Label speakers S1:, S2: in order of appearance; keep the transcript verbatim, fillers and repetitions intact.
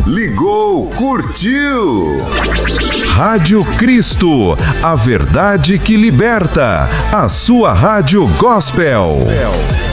S1: Ligou, curtiu. Rádio Cristo, a verdade que liberta. A sua rádio gospel.